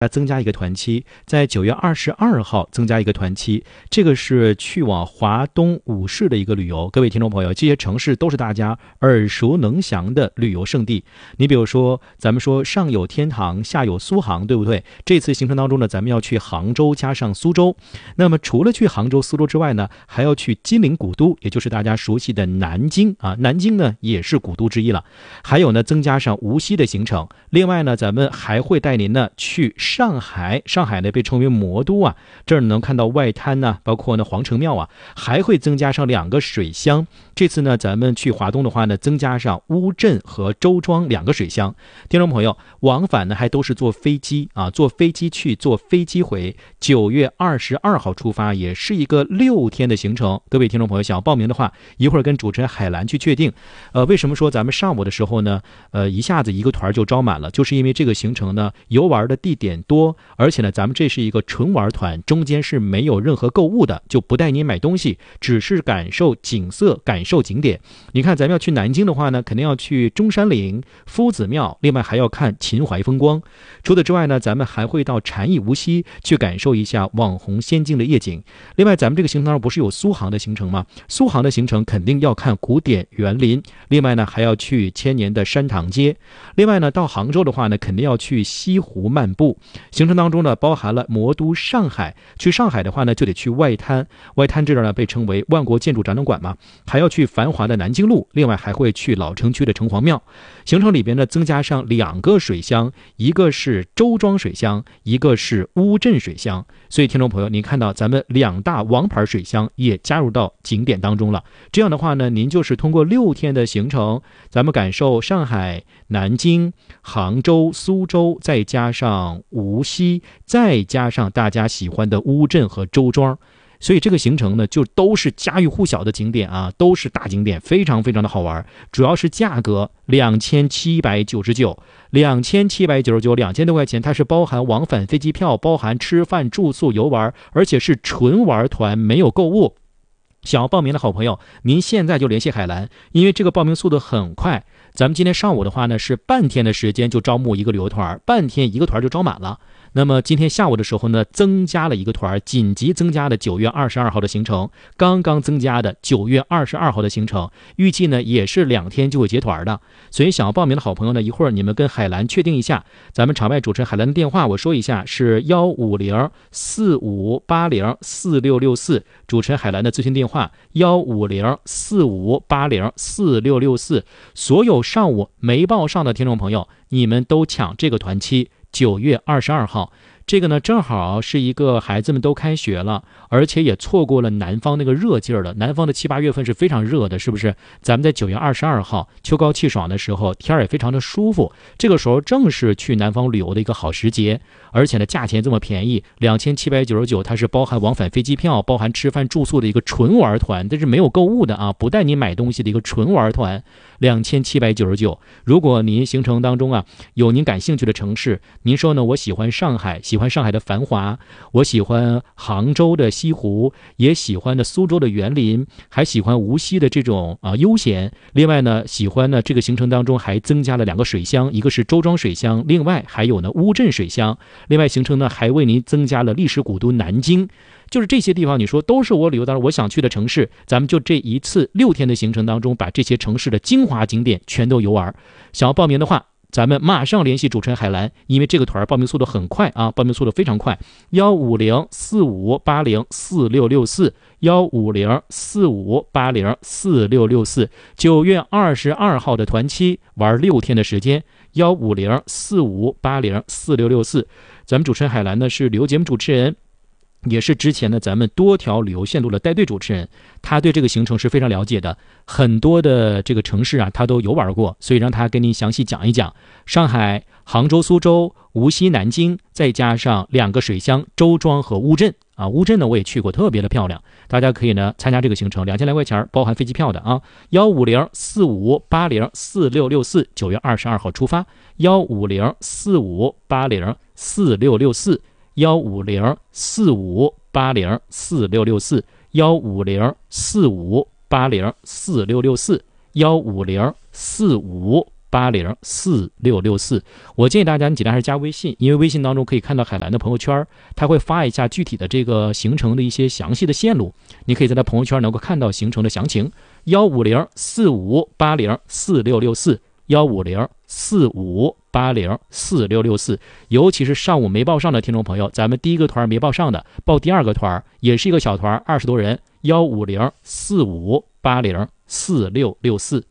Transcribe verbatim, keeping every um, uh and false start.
增加一个团期，在九月二十二号增加一个团期，这个是去往华东五市的一个旅游。各位听众朋友，这些城市都是大家耳熟能详的旅游胜地。你比如说，咱们说上有天堂，下有苏杭，对不对？这次行程当中呢，咱们要去杭州加上苏州。那么除了去杭州、苏州之外呢，还要去金陵古都，也就是大家熟悉的南京啊。南京呢也是古都之一了。还有呢，增加上无锡的行程。另外呢，咱们还会带您呢去上海，上海呢被称为魔都啊，这儿能看到外滩呢、啊，包括呢皇城庙啊，还会增加上两个水乡。这次呢，咱们去华东的话呢，增加上乌镇和周庄两个水乡。听众朋友，往返呢还都是坐飞机啊，坐飞机去，坐飞机回。九月二十二号出发，也是一个六天的行程。各位听众朋友，想要报名的话，一会儿跟主持人海兰去确定。呃，为什么说咱们上午的时候呢，呃，一下子一个团就招满了，就是因为这个行程呢，游玩的地点多，而且呢，咱们这是一个纯玩团，中间是没有任何购物的，就不带你买东西，只是感受景色，感受景点。你看，咱们要去南京的话呢，肯定要去中山陵、夫子庙，另外还要看秦淮风光。除此之外呢，咱们还会到禅意无锡去感受一下网红仙境的夜景。另外，咱们这个行程当中不是有苏杭的行程吗？苏杭的行程肯定要看古典园林，另外呢还要去千年的山塘街。另外呢，到杭州的话呢，肯定要去西湖漫步。行程当中呢，包含了魔都上海。去上海的话呢，就得去外滩。外滩这儿呢，被称为万国建筑展览馆嘛，还要去繁华的南京路。另外还会去老城区的城隍庙。行程里边呢，增加上两个水乡，一个是周庄水乡，一个是乌镇水乡。所以听众朋友，您看到咱们两大王牌水乡也加入到景点当中了。这样的话呢，您就是通过六天的行程，咱们感受上海、南京、杭州、苏州，再加上无锡，再加上大家喜欢的乌镇和周庄。所以这个行程呢，就都是家喻户晓的景点啊，都是大景点，非常非常的好玩。主要是价格两千七百九十九，两千七百九十九，两千多块钱，它是包含往返飞机票，包含吃饭、住宿、游玩，而且是纯玩团，没有购物。想要报名的好朋友，您现在就联系海兰，因为这个报名速度很快。咱们今天上午的话呢，是半天的时间就招募一个旅游团，半天一个团就招满了。那么今天下午的时候呢，增加了一个团，紧急增加的九月二十二号的行程，刚刚增加的九月二十二号的行程，预计呢也是两天就会结团的。所以想要报名的好朋友呢，一会儿你们跟海兰确定一下。咱们场外主持人海兰的电话我说一下，是幺五零四五八零四六六四，主持人海兰的咨询电话幺五零四五八零四六六四。所有上午没报上的听众朋友，你们都抢这个团期。九月二十二号，这个呢正好是一个孩子们都开学了，而且也错过了南方那个热劲儿了。南方的七八月份是非常热的，是不是？咱们在九月二十二号秋高气爽的时候，天儿也非常的舒服，这个时候正是去南方旅游的一个好时节。而且呢，价钱这么便宜，两千七百九十九，它是包含往返飞机票，包含吃饭住宿的一个纯玩团，但是没有购物的啊，不带你买东西的一个纯玩团，两千七百九十九。如果您行程当中啊有您感兴趣的城市，您说呢？我喜欢上海，喜欢上海的繁华，我喜欢杭州的西湖，也喜欢的苏州的园林，还喜欢无锡的这种啊悠闲。另外呢，喜欢呢这个行程当中还增加了两个水乡，一个是周庄水乡，另外还有呢乌镇水乡。另外行程呢还为您增加了历史古都南京。就是这些地方，你说都是我旅游当中我想去的城市，咱们就这一次六天的行程当中，把这些城市的精华景点全都游玩。想要报名的话，咱们马上联系主持人海兰，因为这个团报名速度很快啊，报名速度非常快，幺五零四五八零四六六四，幺五零四五八零四六六四。九月二十二号的团期玩六天的时间，幺五零四五八零四六六四。咱们主持人海兰呢是旅游节目主持人，也是之前呢咱们多条旅游线路的带队主持人，他对这个行程是非常了解的，很多的这个城市啊他都游玩过，所以让他跟您详细讲一讲上海、杭州、苏州、无锡、南京，再加上两个水乡周庄和乌镇啊。乌镇呢我也去过，特别的漂亮，大家可以呢参加这个行程，两千来块钱包含飞机票的啊。幺五零四五八零四六六四，九月二十二号出发，幺五零四五八零四六六四。幺五零四五八零四六六四，幺五零四五八零四六六四，幺五零四五八零四六六四。我建议大家你尽量还是加微信，因为微信当中可以看到海兰的朋友圈，他会发一下具体的这个行程的一些详细的线路，你可以在他朋友圈能够看到行程的详情。幺五零四五八零四六六四，幺五零四五八零四六六四。尤其是上午没报上的听众朋友，咱们第一个团没报上的，报第二个团也是一个小团，二十多人，幺五零四五八零四六六四。